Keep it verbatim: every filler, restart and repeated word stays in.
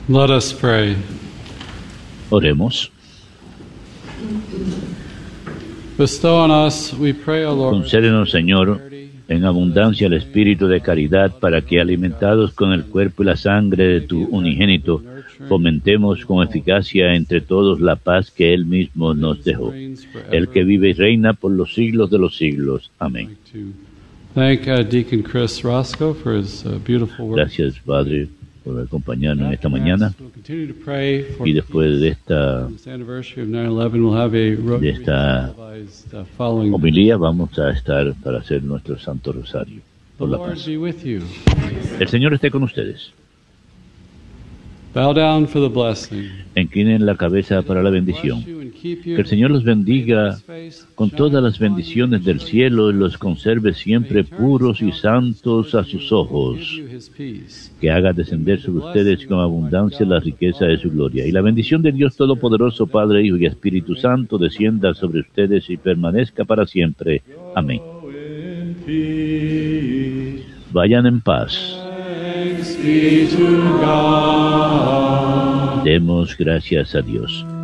Let us pray. Oremos. Bestow on us, we pray, O Lord, Concédenos, Señor, en abundancia el espíritu de caridad, para que, alimentados con el cuerpo y la sangre de tu unigénito, fomentemos con eficacia entre todos la paz que Él mismo nos dejó. El que vive y reina por los siglos de los siglos. Amén. Thank uh, Deacon Chris Roscoe for his uh, beautiful work. Gracias, Padre, por acompañarnos en esta mañana. Y después de esta, de esta homilía vamos a estar para hacer nuestro Santo Rosario por la paz. El Señor esté con ustedes. Bow down for the blessing. Inclinen la cabeza para la bendición. Que el Señor los bendiga con todas las bendiciones del cielo y los conserve siempre puros y santos a sus ojos. Que haga descender sobre ustedes con abundancia la riqueza de su gloria. Y la bendición de Dios Todopoderoso, Padre, Hijo y Espíritu Santo, descienda sobre ustedes y permanezca para siempre. Amén. Vayan en paz. Demos gracias a Dios.